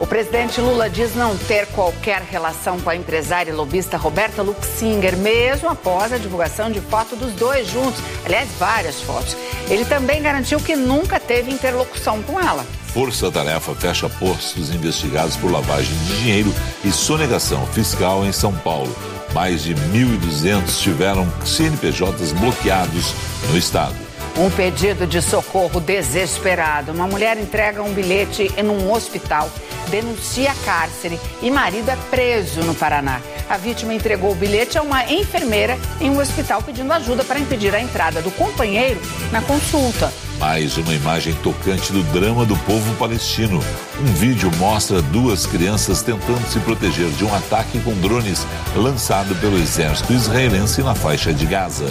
O presidente Lula diz não ter qualquer relação com a empresária e lobista Roberta Luxinger, mesmo após a divulgação de foto dos dois juntos. Aliás, várias fotos. Ele também garantiu que nunca teve interlocução com ela. Força-tarefa fecha postos investigados por lavagem de dinheiro e sonegação fiscal em São Paulo. Mais de 1.200 tiveram CNPJs bloqueados no estado. Um pedido de socorro desesperado. Uma mulher entrega um bilhete em um hospital, denuncia cárcere e marido é preso no Paraná. A vítima entregou o bilhete a uma enfermeira em um hospital pedindo ajuda para impedir a entrada do companheiro na consulta. Mais uma imagem tocante do drama do povo palestino. Um vídeo mostra duas crianças tentando se proteger de um ataque com drones lançado pelo exército israelense na faixa de Gaza.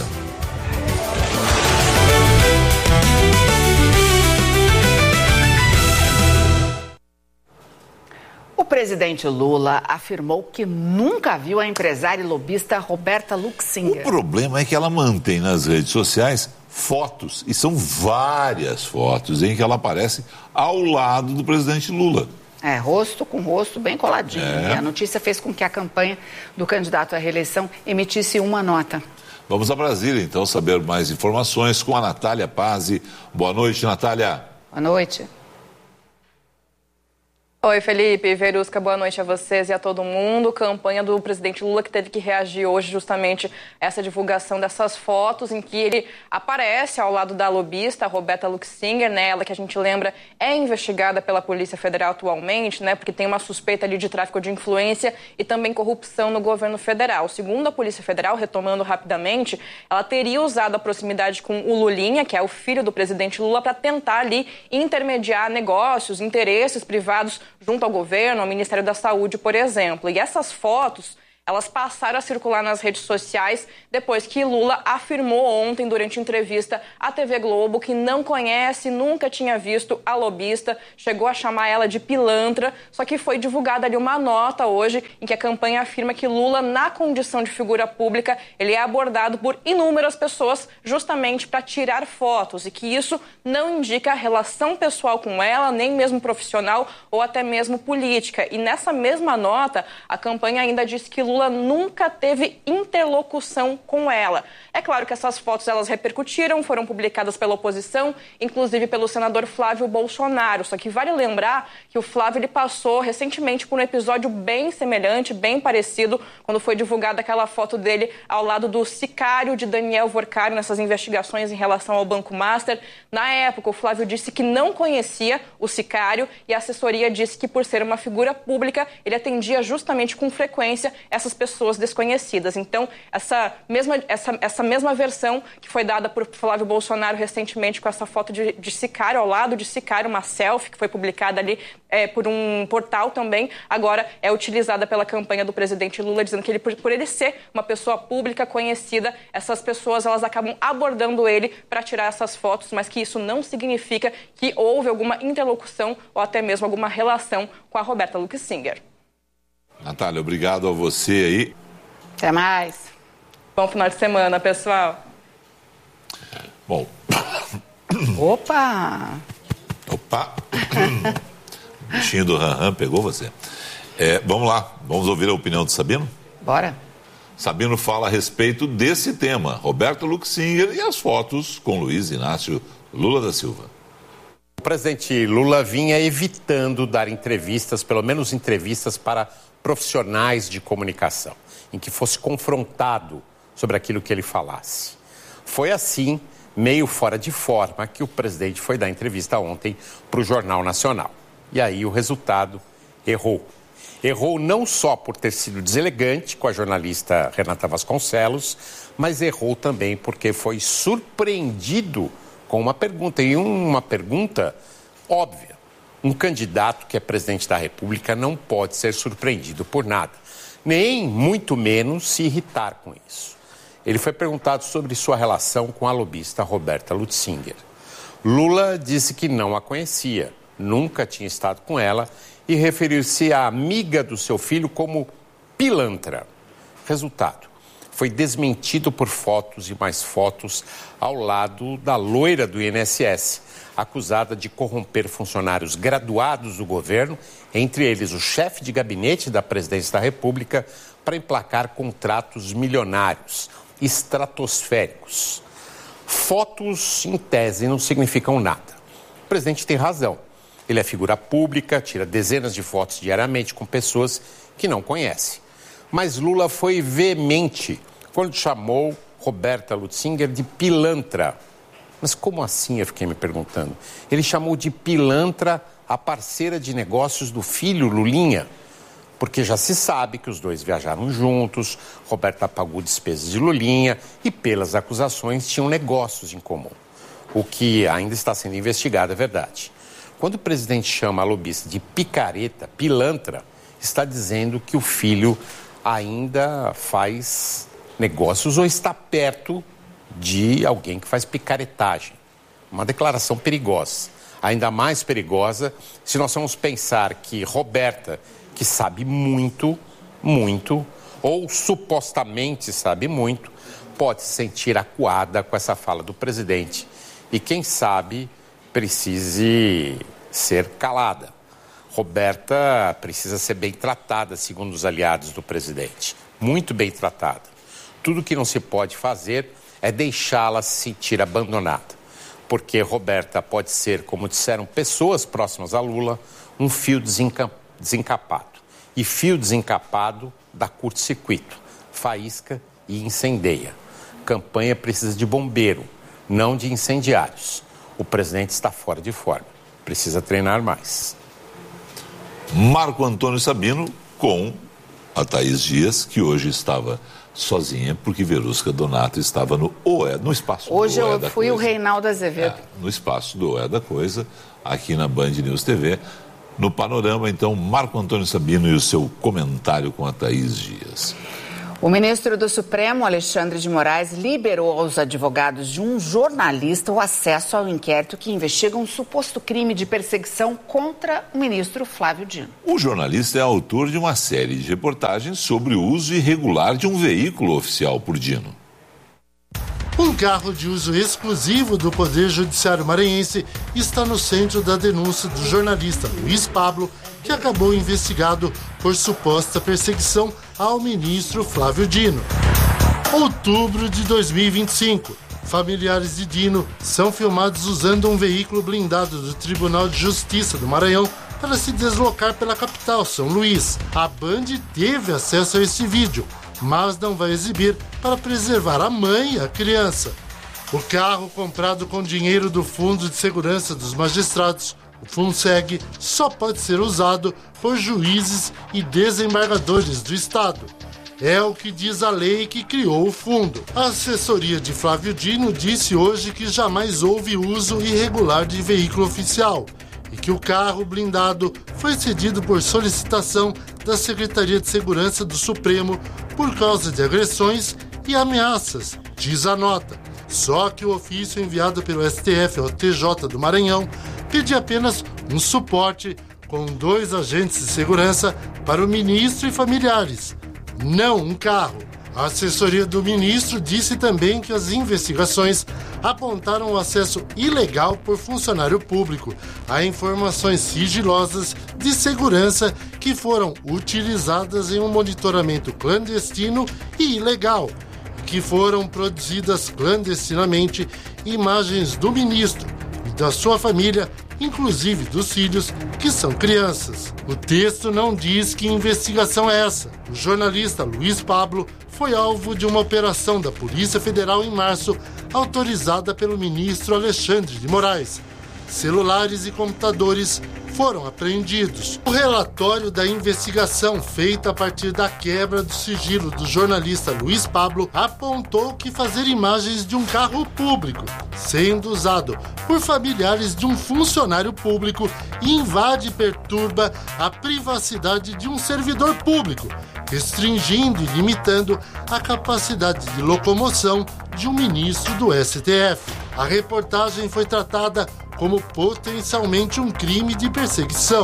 O presidente Lula afirmou que nunca viu a empresária e lobista Roberta Luxinger. O problema é que ela mantém nas redes sociais fotos, e são várias fotos em que ela aparece ao lado do presidente Lula. Rosto com rosto, bem coladinho. E a notícia fez com que a campanha do candidato à reeleição emitisse uma nota. Vamos a Brasília, então, saber mais informações com a Natália Pazzi. Boa noite, Natália. Boa noite. Oi, Felipe, Verusca, boa noite a vocês e a todo mundo. Campanha do presidente Lula que teve que reagir hoje justamente a essa divulgação dessas fotos em que ele aparece ao lado da lobista, Roberta Luxinger, né? Ela que a gente lembra é investigada pela Polícia Federal atualmente, né? Porque tem uma suspeita ali de tráfico de influência e também corrupção no governo federal. Segundo a Polícia Federal, retomando rapidamente, ela teria usado a proximidade com o Lulinha, que é o filho do presidente Lula, para tentar ali intermediar negócios, interesses privados junto ao governo, ao Ministério da Saúde, por exemplo. E essas fotos, elas passaram a circular nas redes sociais depois que Lula afirmou ontem, durante entrevista à TV Globo, que não conhece, nunca tinha visto a lobista, chegou a chamar ela de pilantra, só que foi divulgada ali uma nota hoje em que a campanha afirma que Lula, na condição de figura pública, ele é abordado por inúmeras pessoas justamente para tirar fotos e que isso não indica relação pessoal com ela, nem mesmo profissional ou até mesmo política. E nessa mesma nota, a campanha ainda disse que Lula nunca teve interlocução com ela. É claro que essas fotos elas repercutiram, foram publicadas pela oposição, inclusive pelo senador Flávio Bolsonaro. Só que vale lembrar que o Flávio ele passou recentemente por um episódio bem semelhante, bem parecido, quando foi divulgada aquela foto dele ao lado do sicário de Daniel Vorcari nessas investigações em relação ao Banco Master. Na época, o Flávio disse que não conhecia o sicário e a assessoria disse que, por ser uma figura pública, ele atendia justamente com frequência essas pessoas desconhecidas. Então, essa mesma versão que foi dada por Flávio Bolsonaro recentemente com essa foto de sicário, ao lado de sicário, uma selfie que foi publicada ali por um portal também, agora é utilizada pela campanha do presidente Lula, dizendo que ele, por ele ser uma pessoa pública, conhecida, essas pessoas elas acabam abordando ele para tirar essas fotos, mas que isso não significa que houve alguma interlocução ou até mesmo alguma relação com a Roberta Luxinger. Natália, obrigado a você aí. Até mais. Bom final de semana, pessoal. Bom. Opa! O bichinho do Ranram pegou você. Vamos lá, vamos ouvir a opinião do Sabino? Bora. Sabino fala a respeito desse tema, Roberta Luxinger e as fotos com Luiz Inácio Lula da Silva. O presidente Lula vinha evitando dar entrevistas, pelo menos entrevistas para profissionais de comunicação, em que fosse confrontado sobre aquilo que ele falasse. Foi assim, meio fora de forma, que o presidente foi dar entrevista ontem para o Jornal Nacional. E aí o resultado errou. Errou não só por ter sido deselegante com a jornalista Renata Vasconcelos, mas errou também porque foi surpreendido com uma pergunta, e uma pergunta óbvia. Um candidato que é presidente da República não pode ser surpreendido por nada, nem muito menos se irritar com isso. Ele foi perguntado sobre sua relação com a lobista Roberta Luxinger. Lula disse que não a conhecia, nunca tinha estado com ela e referiu-se à amiga do seu filho como pilantra. Resultado, foi desmentido por fotos e mais fotos ao lado da loira do INSS, acusada de corromper funcionários graduados do governo, entre eles o chefe de gabinete da presidência da República, para emplacar contratos milionários, estratosféricos. Fotos, em tese, não significam nada. O presidente tem razão. Ele é figura pública, tira dezenas de fotos diariamente com pessoas que não conhece. Mas Lula foi veemente quando chamou Roberta Lutzinger de pilantra. Mas como assim, eu fiquei me perguntando? Ele chamou de pilantra a parceira de negócios do filho Lulinha, porque já se sabe que os dois viajaram juntos, Roberta pagou despesas de Lulinha e, pelas acusações, tinham negócios em comum. O que ainda está sendo investigado é verdade. Quando o presidente chama a lobista de picareta, pilantra, está dizendo que o filho ainda faz negócios ou está perto de alguém que faz picaretagem. Uma declaração perigosa. Ainda mais perigosa se nós vamos pensar que Roberta, que sabe muito, ou supostamente sabe muito, pode se sentir acuada com essa fala do presidente e, quem sabe, precise ser calada. Roberta precisa ser bem tratada, segundo os aliados do presidente. Muito bem tratada. Tudo que não se pode fazer é deixá-la se sentir abandonada. Porque Roberta pode ser, como disseram pessoas próximas a Lula, um fio desencapado. E fio desencapado dá curto-circuito, faísca e incendeia. Campanha precisa de bombeiro, não de incendiários. O presidente está fora de forma. Precisa treinar mais. Marco Antônio Sabino com a Thaís Dias, que hoje estava sozinha, porque Verusca Donato estava no espaço hoje do Oé da Coisa. Hoje eu fui o Reinaldo Azevedo. No espaço do Oé da Coisa, aqui na Band News TV. No panorama, então, Marco Antônio Sabino e o seu comentário com a Thaís Dias. O ministro do Supremo, Alexandre de Moraes, liberou aos advogados de um jornalista o acesso ao inquérito que investiga um suposto crime de perseguição contra o ministro Flávio Dino. O jornalista é autor de uma série de reportagens sobre o uso irregular de um veículo oficial por Dino. Um carro de uso exclusivo do Poder Judiciário maranhense está no centro da denúncia do jornalista Luiz Pablo, que acabou investigado por suposta perseguição ao ministro Flávio Dino. Outubro de 2025. Familiares de Dino são filmados usando um veículo blindado do Tribunal de Justiça do Maranhão para se deslocar pela capital, São Luís. A Band teve acesso a esse vídeo, mas não vai exibir para preservar a mãe e a criança. O carro, comprado com dinheiro do Fundo de Segurança dos Magistrados, o FUNSEG, só pode ser usado por juízes e desembargadores do Estado. É o que diz a lei que criou o fundo. A assessoria de Flávio Dino disse hoje que jamais houve uso irregular de veículo oficial e que o carro blindado foi cedido por solicitação da Secretaria de Segurança do Supremo por causa de agressões e ameaças, diz a nota. Só que o ofício enviado pelo STF ao TJ do Maranhão pedia apenas um suporte com 2 agentes de segurança para o ministro e familiares, não um carro. A assessoria do ministro disse também que as investigações apontaram o acesso ilegal por funcionário público a informações sigilosas de segurança que foram utilizadas em um monitoramento clandestino e ilegal, que foram produzidas clandestinamente imagens do ministro e da sua família, inclusive dos filhos, que são crianças. O texto não diz que investigação é essa. O jornalista Luiz Pablo foi alvo de uma operação da Polícia Federal em março, autorizada pelo ministro Alexandre de Moraes. Celulares e computadores foram apreendidos. O relatório da investigação, feita a partir da quebra do sigilo do jornalista Luiz Pablo, apontou que fazer imagens de um carro público, sendo usado por familiares de um funcionário público, invade e perturba a privacidade de um servidor público, restringindo e limitando a capacidade de locomoção de um ministro do STF. A reportagem foi tratada como potencialmente um crime de perseguição.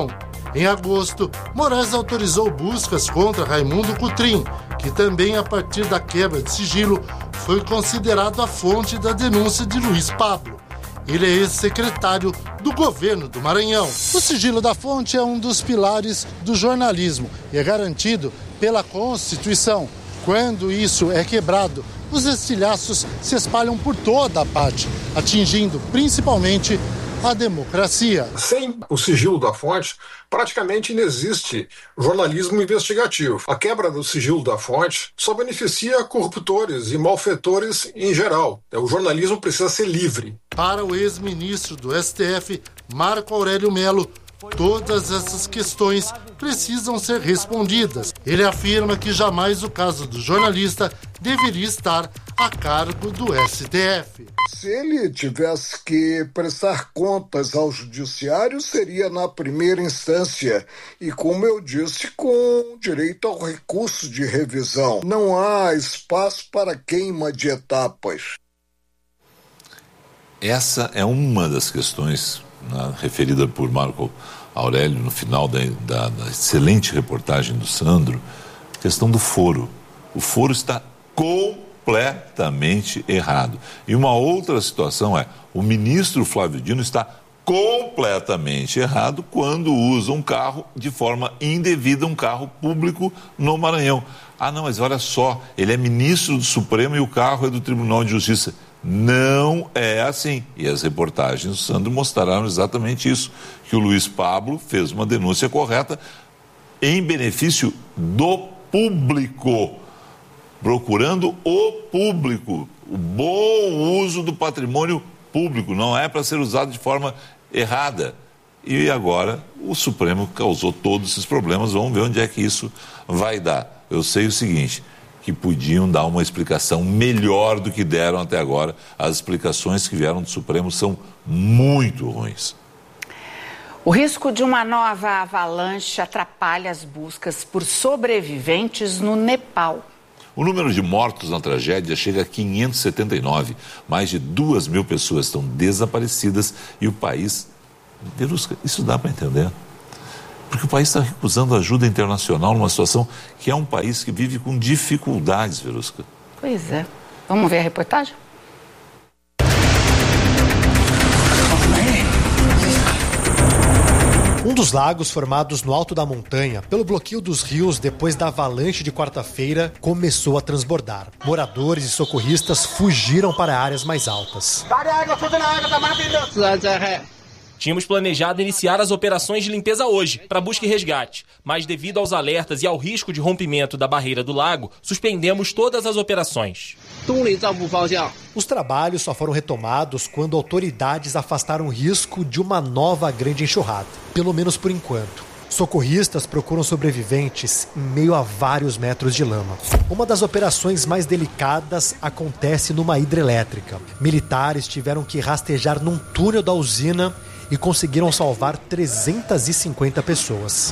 Em agosto, Moraes autorizou buscas contra Raimundo Cotrim, que também, a partir da quebra de sigilo, foi considerado a fonte da denúncia de Luiz Pablo. Ele é ex-secretário do governo do Maranhão. O sigilo da fonte é um dos pilares do jornalismo e é garantido pela Constituição. Quando isso é quebrado, os estilhaços se espalham por toda a parte, atingindo principalmente a democracia. Sem o sigilo da fonte, praticamente não existe jornalismo investigativo. A quebra do sigilo da fonte só beneficia corruptores e malfeitores em geral. O jornalismo precisa ser livre. Para o ex-ministro do STF, Marco Aurélio Mello, todas essas questões precisam ser respondidas. Ele afirma que jamais o caso do jornalista deveria estar a cargo do STF. Se ele tivesse que prestar contas ao judiciário, seria na primeira instância e, como eu disse, com direito ao recurso de revisão. Não há espaço para queima de etapas. Essa é uma das questões referida por Marco Aurélio no final da excelente reportagem do Sandro, questão do foro. O foro está completamente errado. E uma outra situação é, o ministro Flávio Dino está completamente errado quando usa um carro de forma indevida, um carro público no Maranhão. Ah, não, mas olha só, ele é ministro do Supremo e o carro é do Tribunal de Justiça. Não é assim. E as reportagens do Sandro mostraram exatamente isso, que o Luiz Pablo fez uma denúncia correta em benefício do público, procurando o público, o bom uso do patrimônio público, não é para ser usado de forma errada. E agora o Supremo causou todos esses problemas, vamos ver onde é que isso vai dar. Eu sei o seguinte, que podiam dar uma explicação melhor do que deram até agora. As explicações que vieram do Supremo são muito ruins. O risco de uma nova avalanche atrapalha as buscas por sobreviventes no Nepal. O número de mortos na tragédia chega a 579. Mais de 2.000 pessoas estão desaparecidas e o país... Verusca, isso dá para entender? Porque o país está recusando ajuda internacional numa situação que é um país que vive com dificuldades, Verusca. Pois é. Vamos ver a reportagem? Um dos lagos formados no alto da montanha, pelo bloqueio dos rios depois da avalanche de quarta-feira, começou a transbordar. Moradores e socorristas fugiram para áreas mais altas. Tínhamos planejado iniciar as operações de limpeza hoje, para busca e resgate. Mas devido aos alertas e ao risco de rompimento da barreira do lago, suspendemos todas as operações. Os trabalhos só foram retomados quando autoridades afastaram o risco de uma nova grande enxurrada, pelo menos por enquanto. Socorristas procuram sobreviventes em meio a vários metros de lama. Uma das operações mais delicadas acontece numa hidrelétrica. Militares tiveram que rastejar num túnel da usina e conseguiram salvar 350 pessoas.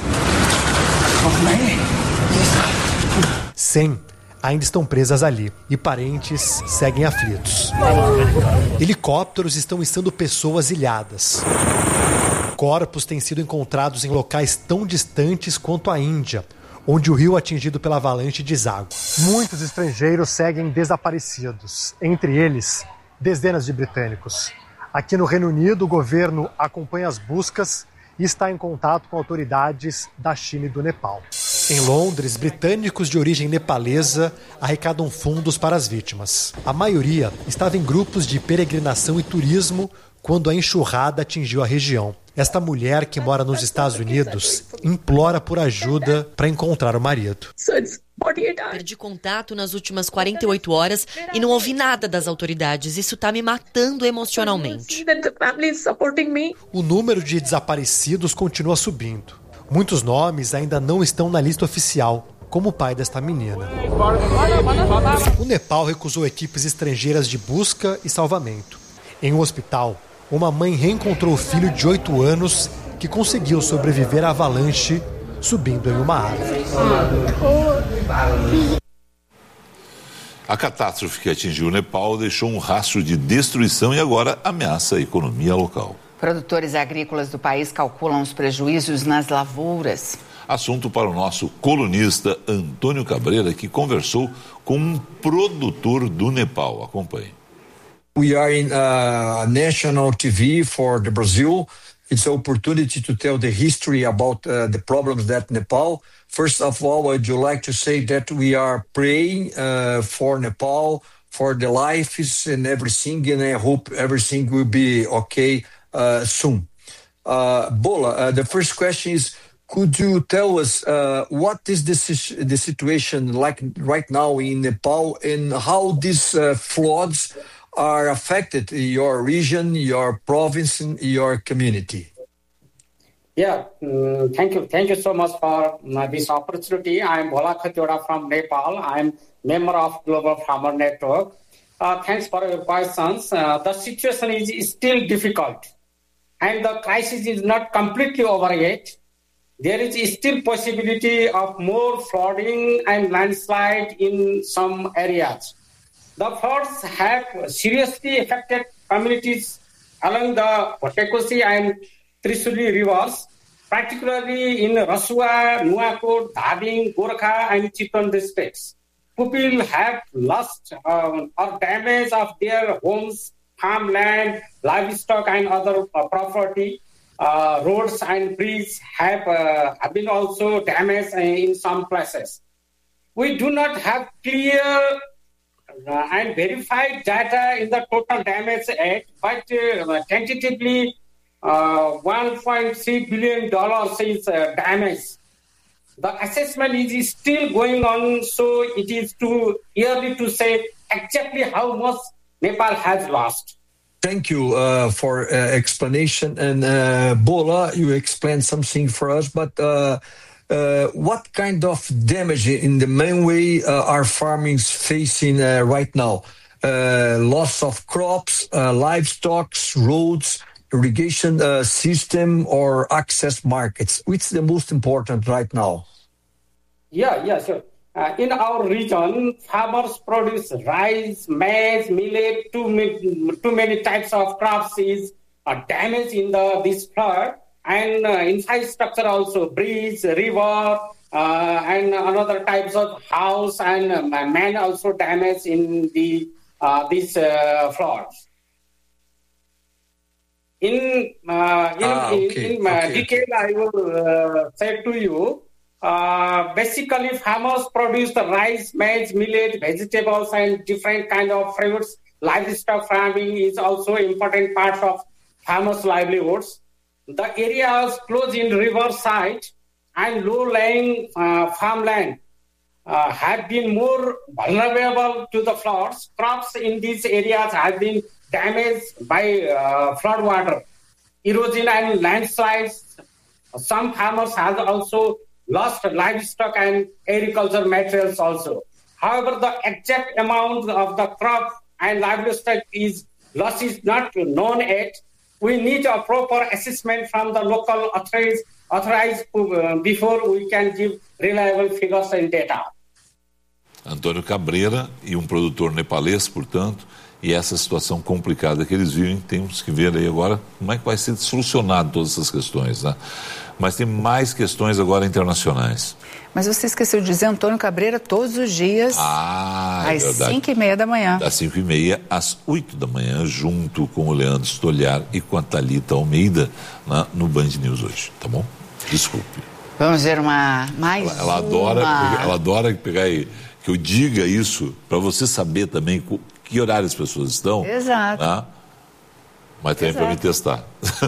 100 ainda estão presas ali e parentes seguem aflitos. Helicópteros estão içando pessoas ilhadas. Corpos têm sido encontrados em locais tão distantes quanto a Índia, onde o rio atingido pela avalanche deságua. Muitos estrangeiros seguem desaparecidos, entre eles, dezenas de britânicos. Aqui no Reino Unido, o governo acompanha as buscas e está em contato com autoridades da China e do Nepal. Em Londres, britânicos de origem nepalesa arrecadam fundos para as vítimas. A maioria estava em grupos de peregrinação e turismo quando a enxurrada atingiu a região. Esta mulher, que mora nos Estados Unidos, implora por ajuda para encontrar o marido. Perdi contato nas últimas 48 horas e não ouvi nada das autoridades. Isso está me matando emocionalmente. O número de desaparecidos continua subindo. Muitos nomes ainda não estão na lista oficial, como o pai desta menina. O Nepal recusou equipes estrangeiras de busca e salvamento. Em um hospital, uma mãe reencontrou o filho de 8 anos que conseguiu sobreviver à avalanche subindo em uma árvore. A catástrofe que atingiu o Nepal deixou um rastro de destruição e agora ameaça a economia local. Produtores agrícolas do país calculam os prejuízos nas lavouras. Assunto para o nosso colunista Antônio Cabreira, que conversou com um produtor do Nepal. Acompanhe. We are in national TV for the Brazil. It's an opportunity to tell the history about the problems that Nepal. First of all, I'd like to say that we are praying for Nepal, for the lives and everything, and I hope everything will be okay soon. Bola, the first question is, could you tell us what is the situation like right now in Nepal and how these floods are affected your region, your province, and your community? Yeah, thank you. Thank you so much for this opportunity. I'm Bola Khatiwada from Nepal. I'm member of Global Farmer Network. Thanks for your questions. The situation is still difficult and the crisis is not completely over yet. There is still possibility of more flooding and landslide in some areas. The floods have seriously affected communities along the Kotekosi and Trisuli rivers, particularly in Rasua, Nuwakot, Dhabing, Gorkha and Chittagong districts. People have lost or damage of their homes, farmland, livestock and other property. Roads and bridges have been also damaged in some places. We do not have clear and verified data in the total damage yet, but tentatively $1.3 billion is damage. The assessment is still going on, so it is too early to say exactly how much Nepal has lost. Thank you for explanation. And Bola, you explained something for us, but what kind of damage in the main way are farmers facing right now? Loss of crops, livestock, roads, irrigation system, or access markets? Which is the most important right now? Yeah, sure. In our region, farmers produce rice, maize, millet, too many types of crops is damaged in this flood, and infrastructure also, bridge, river, and another types of house and man also damaged in these floods. In detail, I will say to you. Basically, farmers produce the rice, maize, millet, vegetables, and different kind of fruits. Livestock farming is also an important part of farmers' livelihoods. The areas close in riverside and low-lying farmland have been more vulnerable to the floods. Crops in these areas have been damaged by flood water, erosion, and landslides. Some farmers have also lost livestock and agriculture materials also. However, the exact amount of the crop and livestock loss is not known yet. We need a proper assessment from the local authorities before we can give reliable figures and data. Antônio Cabreira e um produtor nepalês, portanto, e essa situação complicada que eles vivem, temos que ver aí agora como é que vai ser solucionado todas essas questões, né? Mas tem mais questões agora internacionais. Mas você esqueceu de dizer Antônio Cabreira todos os dias, às 5h30 da manhã. Das 5h30 às 8 da manhã, junto com o Leandro Stoliar e com a Thalita Almeida, no Band News hoje, tá bom? Desculpe. Vamos ver mais ela adora pegar e que eu diga isso, para você saber também que horário as pessoas estão. Exato. Né? Mas também para me testar.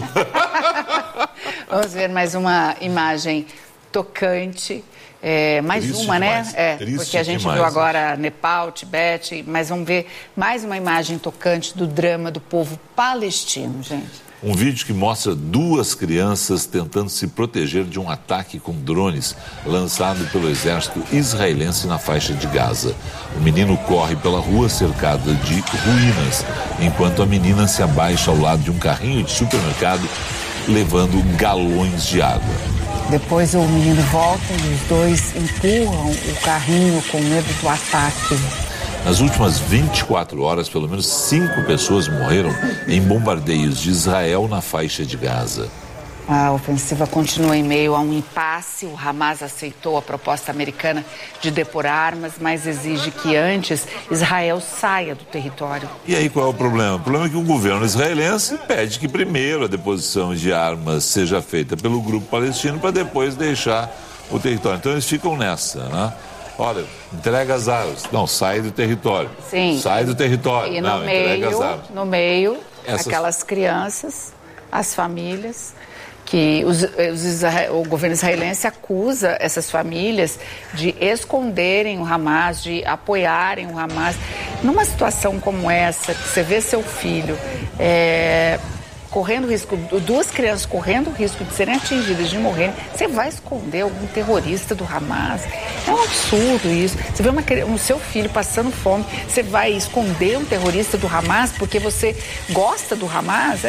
Vamos ver mais uma imagem tocante, mais triste uma, demais. Né? Porque a gente viu agora Nepal, Tibete, mas vamos ver mais uma imagem tocante do drama do povo palestino, gente. Um vídeo que mostra 2 crianças tentando se proteger de um ataque com drones lançado pelo exército israelense na faixa de Gaza. O menino corre pela rua cercada de ruínas, enquanto a menina se abaixa ao lado de um carrinho de supermercado levando galões de água. Depois o menino volta e os dois empurram o carrinho com medo do ataque. Nas últimas 24 horas, pelo menos 5 pessoas morreram em bombardeios de Israel na faixa de Gaza. A ofensiva continua em meio a um impasse. O Hamas aceitou a proposta americana de depor armas, mas exige que antes Israel saia do território. E aí qual é o problema? O problema é que o governo israelense pede que primeiro a deposição de armas seja feita pelo grupo palestino para depois deixar o território. Então eles ficam nessa, né? Olha, entrega as armas. Não, sai do território. Sim. Sai do território. E não, entrega as armas. No meio, aquelas crianças, as famílias, que o governo israelense acusa essas famílias de esconderem o Hamas, de apoiarem o Hamas. Numa situação como essa, que você vê seu filho correndo risco, 2 crianças correndo o risco de serem atingidas, de morrerem, você vai esconder algum terrorista do Hamas? É um absurdo isso. Você vê o seu filho passando fome, você vai esconder um terrorista do Hamas porque você gosta do Hamas?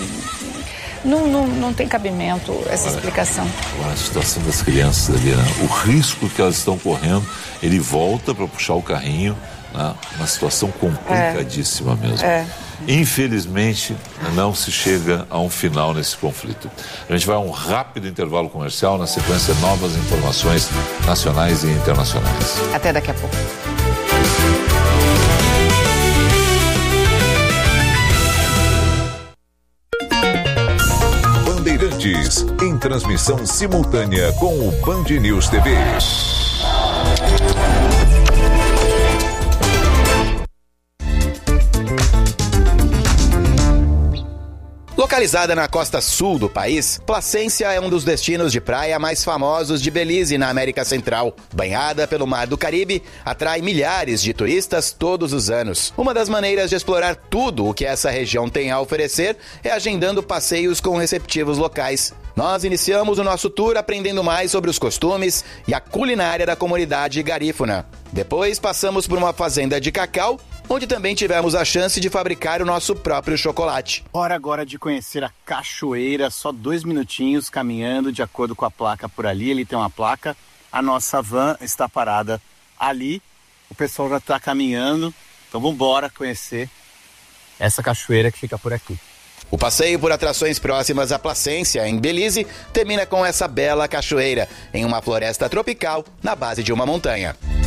Não tem cabimento essa explicação. Agora, a situação das crianças ali, né? O risco que elas estão correndo, ele volta para puxar o carrinho, né? Uma situação complicadíssima mesmo. Infelizmente, não se chega a um final nesse conflito. A gente vai a um rápido intervalo comercial, na sequência novas informações nacionais e internacionais. Até daqui a pouco. Bandeirantes, em transmissão simultânea com o Band News TV. Localizada na costa sul do país, Placência é um dos destinos de praia mais famosos de Belize, na América Central. Banhada pelo Mar do Caribe, atrai milhares de turistas todos os anos. Uma das maneiras de explorar tudo o que essa região tem a oferecer é agendando passeios com receptivos locais. Nós iniciamos o nosso tour aprendendo mais sobre os costumes e a culinária da comunidade garífuna. Depois passamos por uma fazenda de cacau, onde também tivemos a chance de fabricar o nosso próprio chocolate. Hora agora de conhecer a cachoeira, só 2 minutinhos caminhando de acordo com a placa por ali. Ali tem uma placa, a nossa van está parada ali, o pessoal já está caminhando, então vamos embora conhecer essa cachoeira que fica por aqui. O passeio por atrações próximas à Placência, em Belize, termina com essa bela cachoeira, em uma floresta tropical, na base de uma montanha.